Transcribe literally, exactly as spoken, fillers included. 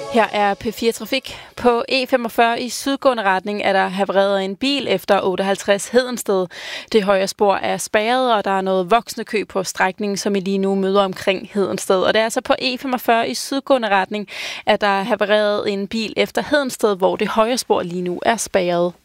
Her er P fire Trafik. På E femogfyrre i sydgående retning er der havareret en bil efter otteoghalvtreds Hedensted. Det højre spor er spærret, og der er noget voksende kø på strækningen, som I lige nu møder omkring Hedensted. Og det er altså på E femogfyrre i sydgående retning, at der er havareret en bil efter Hedensted, hvor det højre spor lige nu er spærret.